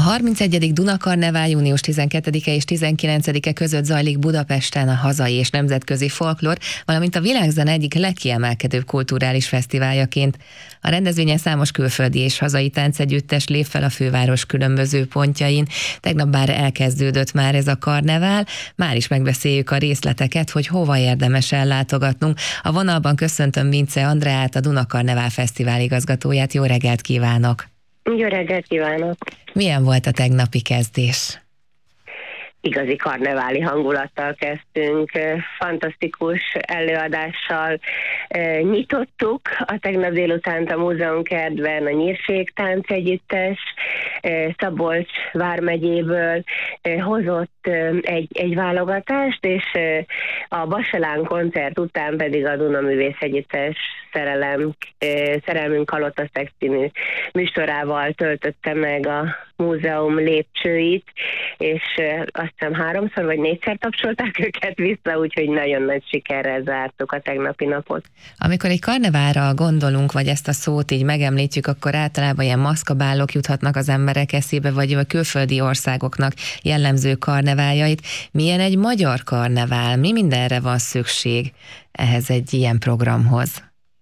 31. Dunakarnevál június 12-e és 19-e között zajlik Budapesten a hazai és nemzetközi folklór, valamint a világzene egyik legkiemelkedőbb kulturális fesztiváljaként. A rendezvényen számos külföldi és hazai táncegyüttes lép fel a főváros különböző pontjain. Tegnap bár elkezdődött már ez a karnevál, már is megbeszéljük a részleteket, hogy hova érdemes ellátogatnunk. A vonalban köszöntöm Vince Andreát, a Dunakarnevál Fesztivál igazgatóját. Jó reggelt kívánok! Jó reggelt kívánok! Milyen volt a tegnapi kezdés? Igazi karneváli hangulattal kezdtünk, fantasztikus előadással nyitottuk a tegnap délutánt a múzeumkertben a Nyírség táncegyüttes, Szabolcs vármegyéből hozott egy válogatást, és a Baselán koncert után pedig a Duna Művészegyüttes Szerelmünk Kalotaszeg című műsorával töltötte meg a múzeum lépcsőit, és azt hiszem 3-szor vagy 4-szer tapsolták őket vissza, úgyhogy nagyon nagy sikerrel zártuk a tegnapi napot. Amikor egy karneválra gondolunk, vagy ezt a szót így megemlítjük, akkor általában ilyen maszkabálok juthatnak az emberek eszébe, vagy a külföldi országoknak jellemző karneváljait. Milyen egy magyar karnevál? Mi mindenre van szükség ehhez egy ilyen programhoz?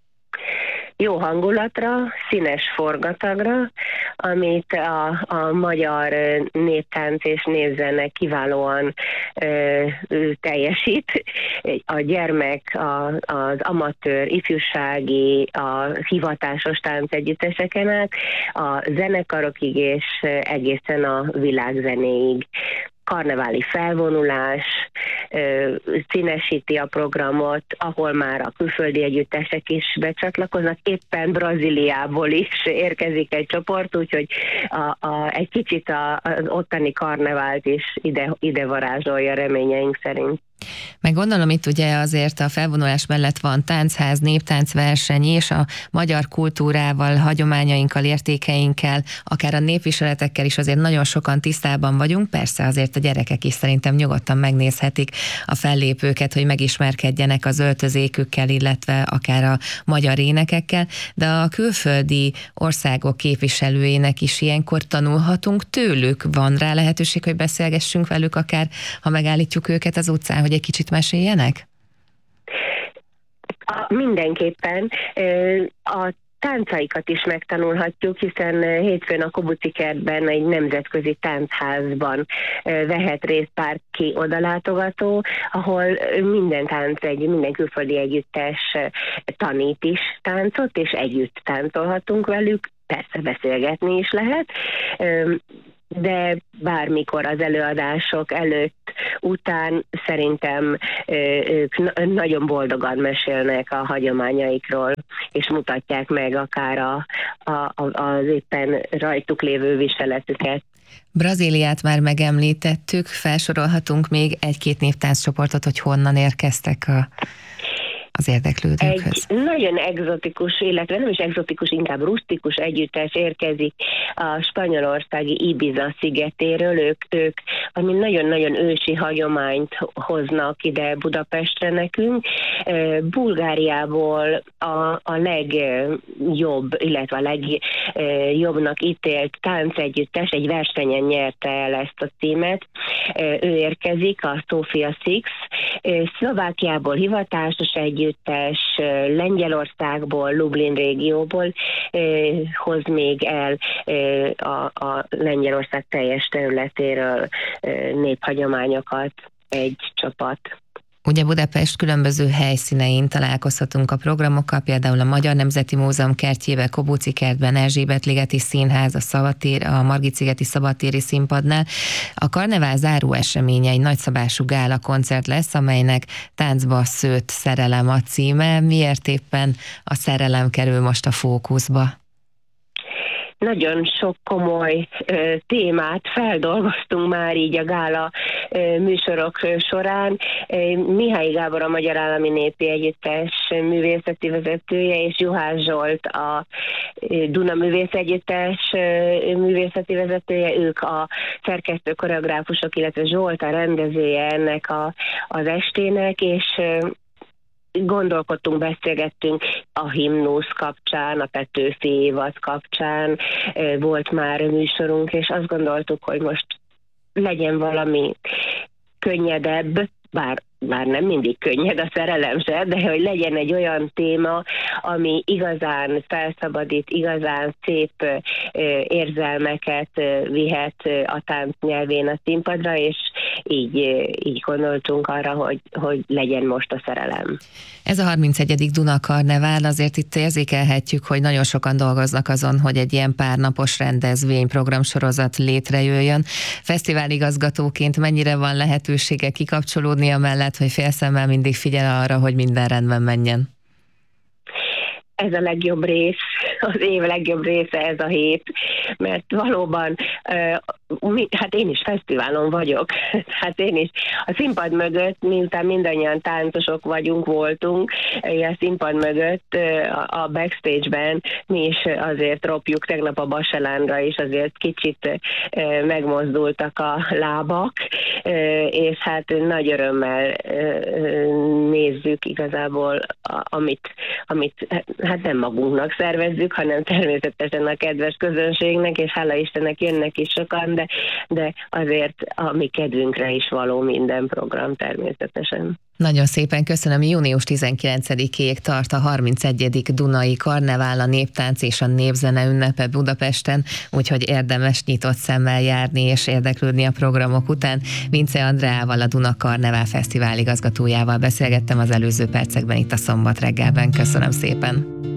Jó hangulatra, színes forgatagra, amit a magyar néptánc és népzene kiválóan teljesít. A gyermek, az amatőr, ifjúsági, a hivatásos táncegyütteseken át, a zenekarokig és egészen a világzenéig. Karneváli felvonulás, színesíti a programot, ahol már a külföldi együttesek is becsatlakoznak. Éppen Brazíliából is érkezik egy csoport, úgyhogy egy kicsit az ottani karnevált is ide varázsolja reményeink szerint. Meg gondolom itt ugye azért a felvonulás mellett van táncház, néptáncverseny, és a magyar kultúrával, hagyományainkkal, értékeinkkel, akár a népviseletekkel is azért nagyon sokan tisztában vagyunk. Persze azért a gyerekek is szerintem nyugodtan megnézhetik a fellépőket, hogy megismerkedjenek az öltözékükkel, illetve akár a magyar énekekkel, de a külföldi országok képviselőinek is ilyenkor tanulhatunk tőlük. Van rá lehetőség, hogy beszélgessünk velük, akár ha megállítjuk őket az utcán, hogy egy kicsit meséljenek? Mindenképpen. A táncaikat is megtanulhatjuk, hiszen hétfőn a Kobuci kertben egy nemzetközi táncházban vehet részt bárki odalátogató, ahol minden külföldi együttes tanít is táncot, és együtt táncolhatunk velük, persze beszélgetni is lehet, de bármikor az előadások előtt, után szerintem ők nagyon boldogan mesélnek a hagyományaikról, és mutatják meg akár az éppen rajtuk lévő viseletüket. Brazíliát már megemlítettük, felsorolhatunk még egy-két néptánccsoportot, hogy honnan érkeztek az érdeklődőkhöz. Egy nagyon egzotikus, illetve nem is egzotikus, inkább rustikus együttes érkezik a spanyolországi Ibiza szigetéről. Ők ami nagyon-nagyon ősi hagyományt hoznak ide Budapestre nekünk. Bulgáriából a legjobb, illetve a legjobbnak ítélt táncegyüttes egy versenyen nyerte el ezt a címet. Ő érkezik, a Sofia Six. Szlovákiából hivatásos együttes, Lengyelországból, Lublin régióból hoz még el a Lengyelország teljes területéről néphagyományokat egy csapat. Ugye Budapest különböző helyszínein találkozhatunk a programokkal, például a Magyar Nemzeti Múzeum kertjében, Kobuci kertben, Erzsébet-ligeti Színház, a Margit-szigeti Szabadtéri Színpadnál. A karnevál záró eseménye egy nagyszabású gála koncert lesz, amelynek Táncba szőtt szerelem a címe. Miért éppen a szerelem kerül most a fókuszba? Nagyon sok komoly témát feldolgoztunk már így a gála műsorok során. Mihály Gábor, a Magyar Állami Népi Együttes művészeti vezetője, és Juhász Zsolt, a Duna Művészegyüttes művészeti vezetője, ők a szerkesztő koreográfusok, illetve Zsolt a rendezője ennek az estének, és gondolkodtunk, beszélgettünk a himnusz kapcsán, a Petőfi évad kapcsán, volt már műsorunk, és azt gondoltuk, hogy most legyen valami könnyedebb, bár nem mindig könnyed a szerelem se, de hogy legyen egy olyan téma, ami igazán felszabadít, igazán szép érzelmeket vihet a tánc nyelvén a színpadra, és így gondoltunk arra, hogy legyen most a szerelem. Ez a 31. Duna Karnevál, azért itt érzékelhetjük, hogy nagyon sokan dolgoznak azon, hogy egy ilyen párnapos rendezvény, programsorozat létrejöjjön. Fesztiváligazgatóként mennyire van lehetősége kikapcsolódni amellett, hogy félszemmel mindig figyel arra, hogy minden rendben menjen? Ez a legjobb rész, az év legjobb része ez a hét, mert valóban, hát én is fesztiválon vagyok, hát én is a színpad mögött, miután mindannyian táncosok voltunk, a színpad mögött a backstage-ben mi is azért ropjuk, tegnap a Baselánra is azért kicsit megmozdultak a lábak, és hát nagy örömmel nézzük igazából, amit hát nem magunknak szervezzük, hanem természetesen a kedves közönségnek, és hála Istennek jönnek is sokan, de azért a mi kedvünkre is való minden program természetesen. Nagyon szépen köszönöm. Június 19-ig tart a 31. Dunai Karnevál, a néptánc és a népzene ünnepe Budapesten, úgyhogy érdemes nyitott szemmel járni és érdeklődni a programok után. Vince Andreával, a Duna Karnevál Fesztivál igazgatójával beszélgettem az előző percekben itt a Szombat reggelben. Köszönöm szépen.